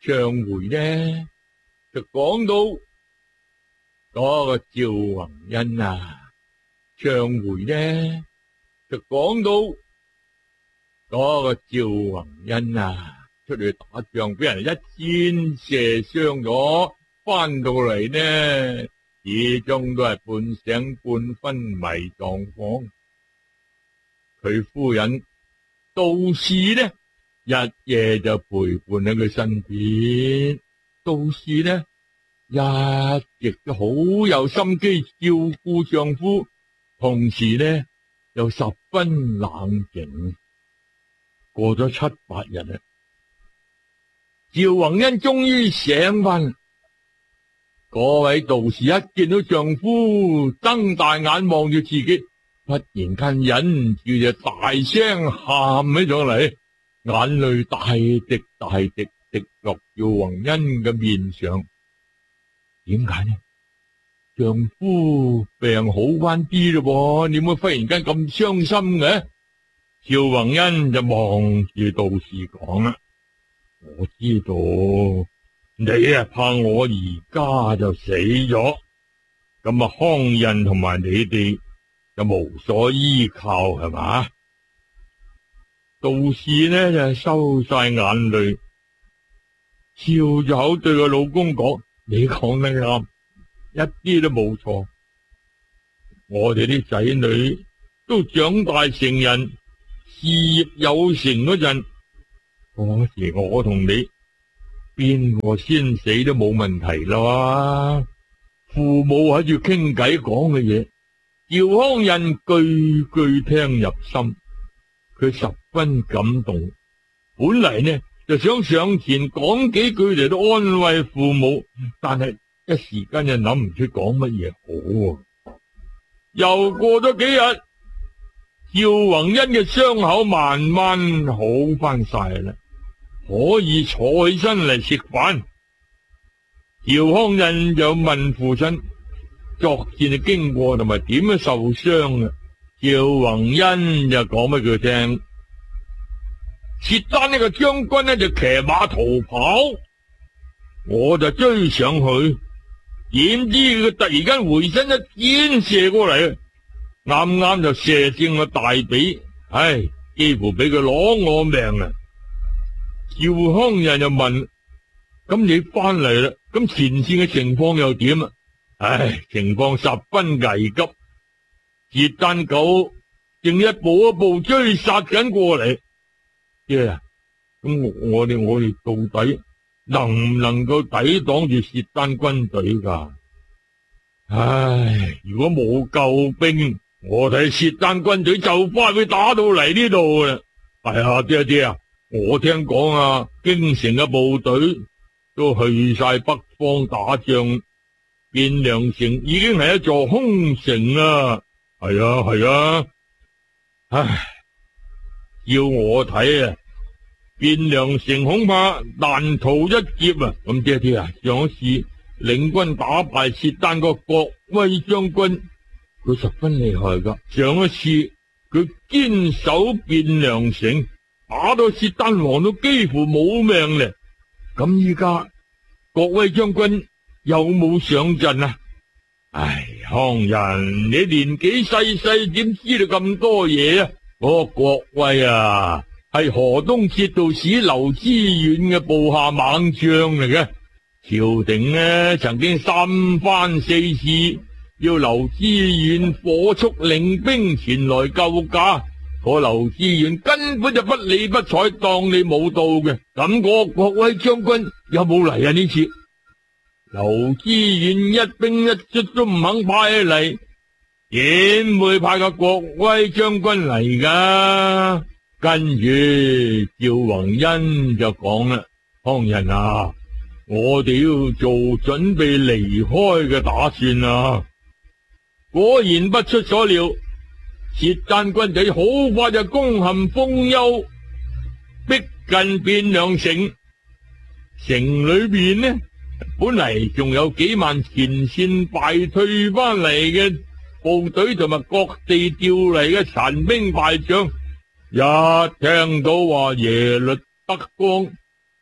上回呢就講到嗰個趙宏恩啊，上回呢就講到嗰個趙宏恩啊，出去打仗俾人一箭射傷咗，翻到嚟呢始終都係半醒半昏迷狀況。佢夫人杜氏呢，日夜就陪伴喺佢身邊。杜氏呢，一直都好有心機照顧丈夫，同時呢又十分冷靜。過咗7、8日啦，趙宏恩終於醒翻。嗰位杜氏一見到丈夫，瞪大眼望住自己，忽然間忍唔住就大聲喊起上嚟，眼淚大滴大滴滴落趙宏恩嘅面上。點解呢？丈夫病好翻啲咯，點會忽然間咁傷心嘅？趙宏恩就望住杜氏講啦：我知道你啊怕我而家就死咗，咁啊康人同埋你哋就無所依靠係嘛？杜氏呢就收晒眼淚，笑咗口對個老公講：你講得啱，一啲都冇錯。我哋啲仔女都長大成人，事業有成嗰陣，嗰時我同你邊個先死都冇問題啦。父母喺度傾偈講嘅嘢，趙匡胤句句聽入心，佢十分感動。本嚟呢就想上前講幾句嚟到安慰父母，但係一時間就諗唔出講乜嘢好啊。又過咗幾日，趙宏恩嘅傷口慢慢好翻晒啦，可以坐起身嚟食飯。趙匡胤就問父親作戰嘅經過同埋點樣受傷啊。趙宏恩就講俾佢聽：薛丹呢個將軍呢就騎馬逃跑，我就追上去，點知佢突然間回身一箭射過嚟，啱啱就射正個大髀，幾乎俾佢攞我命啊！趙匡胤就問：咁你翻嚟啦，咁前線嘅情況又點啊？情況十分危急，薛丹狗正一步一步追殺緊過嚟。咁我哋到底能唔能夠抵擋住薛丹軍隊噶？如果冇救兵，我睇薛丹軍隊就快會打到嚟呢度啦。爹啊，我聽講啊，京城嘅部隊都去晒北方打仗，汴梁城已經係一座空城啦。係啊，要我睇啊，汴梁城恐怕難逃一劫啊！咁爹啊，上一次領軍打敗薛丹個郭威將軍，佢十分厲害噶。上一次佢堅守汴梁城，打到薛丹王都幾乎冇命咧。咁依家郭威將軍有冇上陣啊？匡胤，你年紀細細，點知道咁多嘢啊？嗰個郭威啊，係河東節度使劉知遠嘅部下猛將嚟嘅。朝廷呢曾經3番4次要劉知遠火速領兵前來救駕，個劉知遠根本就不理不睬，當你冇到嘅。咁個郭威將軍有冇嚟啊？呢次劉知遠一兵一卒都唔肯派嚟，點會派個郭威將軍嚟噶？跟住趙宏恩就講啦：匡胤啊，我哋要做準備離開嘅打算啊！果然不出所料，薛丹軍隊好快就攻陷豐丘，逼近汴梁城。城裏邊呢，本嚟仲有幾萬前線敗退翻嚟嘅部隊同埋各地調嚟嘅殘兵敗將，一聽到話耶律德光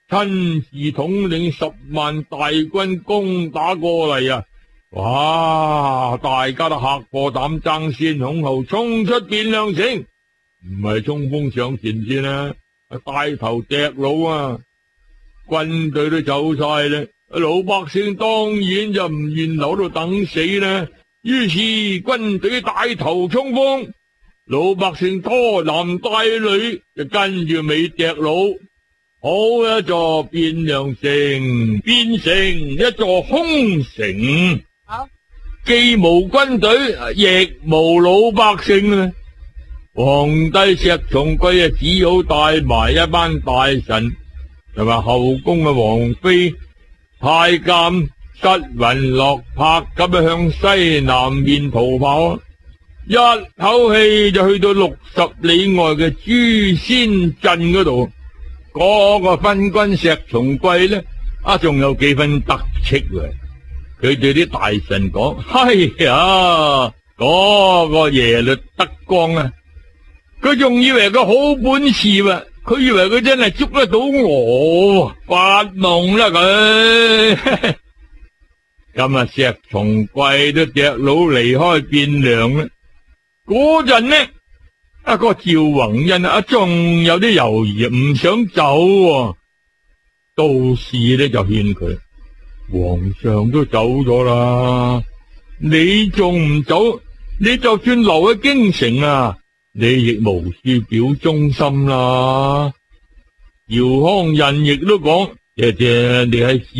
親自統領10萬大軍攻打過嚟啊！哇！大家都嚇破膽，爭先恐後衝出汴梁城，唔係衝鋒上前先啦，帶頭踢佬啊！軍隊都走晒啦，老百姓當然就唔願留喺度等死啦。於是軍隊帶頭衝鋒，老百姓拖男帶女就跟住尾踢佬，好一座汴梁城變成一座空城。既無軍隊，亦無老百姓啊！皇帝石重貴啊，只好帶埋一班大臣同埋後宮嘅王妃、太監，失魂落魄咁向西南面逃跑，一口氣就去到60里外嘅誅仙鎮嗰度。嗰個昏君石重貴呢，仲有幾分得戚喎。佢對啲大臣講：哎呀，嗰個耶律德光啊，佢仲以為佢好本事喎，佢以為佢真係捉得到我，發夢啦佢。今日石重貴都隻佬離開汴梁啦。嗰陣呢，個趙宏恩仲有啲猶豫，唔想走喎。道士呢就勸佢：皇上都走咗啦，你仲唔走？你就算留喺京城啊，你亦無恕表忠心啦。姚康仁亦都講：姐姐，你喺